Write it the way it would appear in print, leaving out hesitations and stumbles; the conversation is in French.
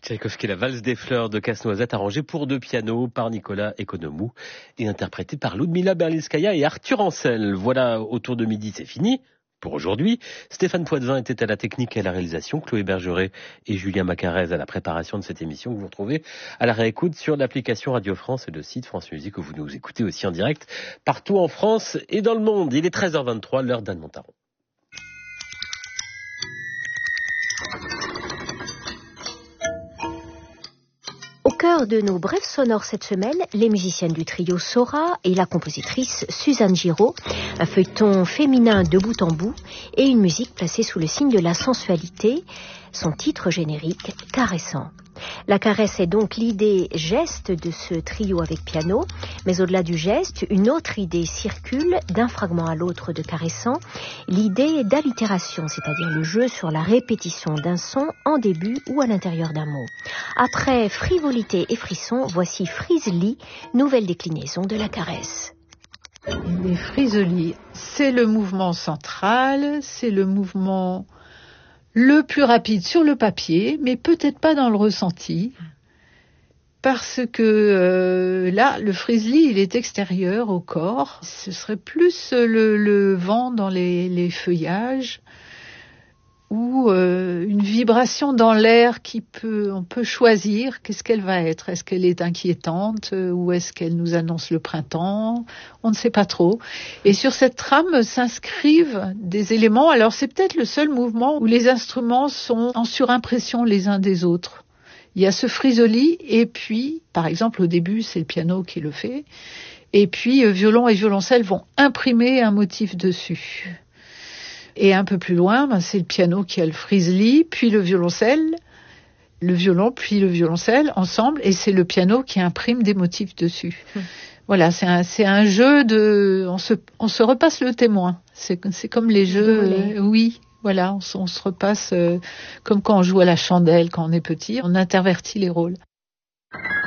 Tchaïkovski, la valse des fleurs de Casse-Noisette, arrangée pour deux pianos par Nicolas Economou et interprétée par Ludmila Berlinskaya et Arthur Ancel. Voilà, autour de midi, c'est fini pour aujourd'hui. Stéphane Poitvin était à la technique et à la réalisation, Chloé Bergeret et Julien Macarez à la préparation de cette émission que vous retrouvez à la réécoute sur l'application Radio France et le site France Musique où vous nous écoutez aussi en direct partout en France et dans le monde. Il est 13h23, l'heure d'Anne Montaron. Au cœur de nos brèves sonores cette semaine, les musiciennes du trio Sora et la compositrice Suzanne Giraud, un feuilleton féminin de bout en bout et une musique placée sous le signe de la sensualité, son titre générique caressant. La caresse est donc l'idée geste de ce trio avec piano, mais au-delà du geste, une autre idée circule d'un fragment à l'autre de caressant, l'idée d'allitération, c'est-à-dire le jeu sur la répétition d'un son en début ou à l'intérieur d'un mot. Après frivolité et frisson, voici Frisely, nouvelle déclinaison de la caresse. Les Frisely, c'est le mouvement central, c'est le mouvement le plus rapide sur le papier, mais peut-être pas dans le ressenti, parce que là, le Frisely, il est extérieur au corps. Ce serait plus le vent dans les feuillages, ou une vibration dans l'air on peut choisir qu'est-ce qu'elle va être. Est-ce qu'elle est inquiétante ou est-ce qu'elle nous annonce le printemps? On ne sait pas trop. Et sur cette trame s'inscrivent des éléments. Alors c'est peut-être le seul mouvement où les instruments sont en surimpression les uns des autres. Il y a ce Frisely et puis, par exemple, au début, c'est le piano qui le fait. Et puis, violon et violoncelle vont imprimer un motif dessus. Et un peu plus loin, c'est le piano qui a le Frisely, puis le violoncelle, le violon, puis le violoncelle ensemble, et c'est le piano qui imprime des motifs dessus. Voilà, c'est un jeu on se repasse le témoin. C'est comme les jeux, oui, voilà, on se repasse comme quand on joue à la chandelle quand on est petit, on intervertit les rôles.